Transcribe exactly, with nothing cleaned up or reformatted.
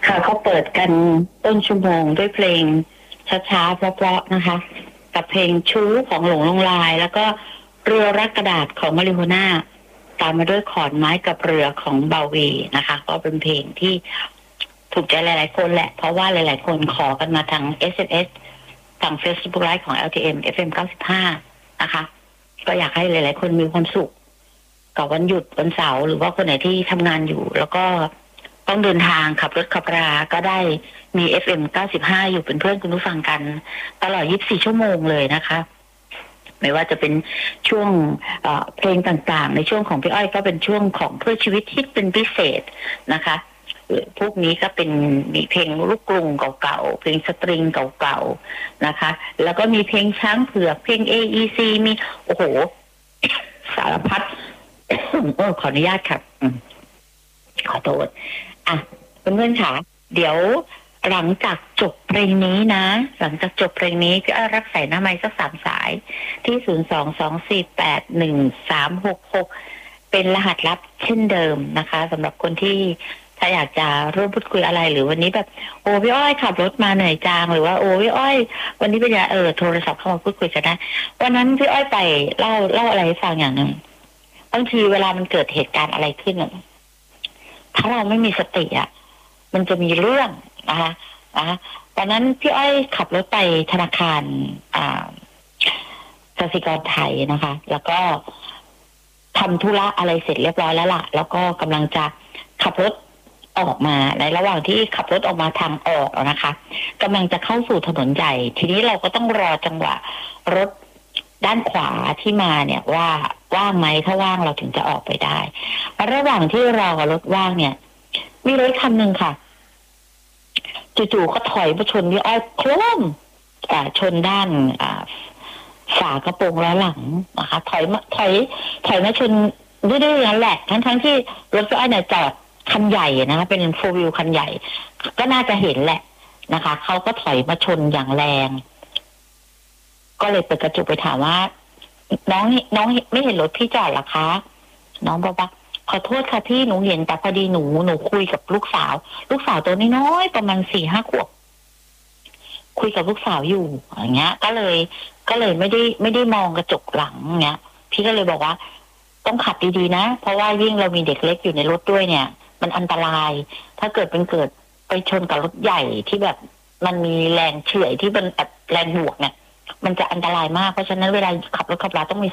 ค่ะเขาเปิดกันต้นชั่วโมงด้วยเพลงช้าๆเพราะๆนะคะกับเพลงชู้ของหลงลงลายแล้วก็เรือรักกระดาษของมาริโฮน่าตามมาด้วยขอนไม้กับเรือของเบาวีนะคะก็เป็นเพลงที่ถูกใจหลายๆคนแหละเพราะว่าหลายๆคนขอกันมาทาง เอส เอ็ม เอส ทาง Facebook Live ของ แอล ที เอ็ม เอฟ เอ็ม เก้าสิบห้านะคะก็อยากให้หลายๆคนมีความสุขกับวันหยุดวันเสาร์หรือว่าคนไหนที่ทำงานอยู่แล้วก็ต้องเดินทางขับรถขับราก็ได้มี เอฟ เอ็ม เก้าสิบห้าอยู่เป็นเพื่อนคุณผู้ฟังกันตลอดยี่สิบสี่ชั่วโมงเลยนะคะไม่ว่าจะเป็นช่วงเพลงต่างๆในช่วงของพี่อ้อยก็เป็นช่วงของเพื่อชีวิตที่เป็นพิเศษนะคะพวกนี้ก็เป็นมีเพลงลูกกรุงเก่าๆเพลงสตริงเก่าๆนะคะแล้วก็มีเพลงช้างเผือกเพลง เอ อี ซี มีโอ้โหสารพัด โอ้ขออนุญาตครับขอโทษอ่ะเพื่อนๆค่ะเดี๋ยวหลังจากจบเพลงนี้นะหลังจากจบเพลงนี้พี่อ้อยรับสายหน้าไมค์สักสามสายที่ศูนย์สองสองสี่แปดหนึ่งสามหกหกเป็นรหัสลับเช่นเดิมนะคะสำหรับคนที่ถ้าอยากจะร่วมพูดคุยอะไรหรือวันนี้แบบโอ้พี่อ้อยขับรถมาเหนื่อยจังหรือว่าโอ้พี่อ้อยวันนี้เป็นยังเออโทรศัพท์เข้ามาพูดคุยกันได้วันนั้นพี่อ้อยไปเล่าเล่าอะไรให้ฟังอย่างหนึ่งบางทีเวลามันเกิดเหตุการณ์อะไรขึ้นถ้าเราไม่มีสติอ่ะมันจะมีเรื่องนะคะนะคะตอนนั้นพี่อ้อยขับรถไปธนาคารอ่ากสิกรไทยนะคะแล้วก็ทำธุระอะไรเสร็จเรียบร้อยแล้วล่ะแล้วก็กำลังจะขับรถออกมาในระหว่างที่ขับรถออกมาทางออกนะคะกำลังจะเข้าสู่ถนนใหญ่ทีนี้เราก็ต้องรอจังหวะรถด้านขวาที่มาเนี่ยว่าว่างไหมถ้าว่างเราถึงจะออกไปได้ระหว่างที่รอรถว่างเนี่ยมีรถคันหนึ่งค่ะจู่ๆก็ถอยมาชนพี่อ้อยโครมอ่าชนด้านอ่าฝากระโปรงล้อหลังนะคะถอยมาถอยถอยมาชนดื้อๆนั่นแหละทั้งๆที่รถพี่อ้อยเนี่ยจอดคันใหญ่นะคะเป็นโฟร์วิวคันใหญ่ก็น่าจะเห็นแหละนะคะเขาก็ถอยมาชนอย่างแรงก็เลยเปิดกระจกไปถามว่าน้องน้องไม่เห็นรถพี่จอดหรอคะน้องบอกว่าขอโทษค่ะพี่หนูเห็นแต่พอดีหนูหนูคุยกับลูกสาวลูกสาวตัวน้อยๆประมาณสี่ห้าขวบคุยกับลูกสาวอยู่อย่างเงี้ยก็เลยก็เลยไม่ได้ไม่ได้มองกระจกหลังเงี้ยพี่ก็เลยบอกว่าต้องขับดีๆนะเพราะว่ายิ่งเรามีเด็กเล็กอยู่ในรถด้วยเนี่ยมันอันตรายถ้าเกิดเป็นเกิดไปชนกับรถใหญ่ที่แบบมันมีแรงเฉื่อยที่เป็นแรงบวกเนี่ยมันจะอันตรายมากเพราะฉะนั้นเวลาขับรถขับราต้องมี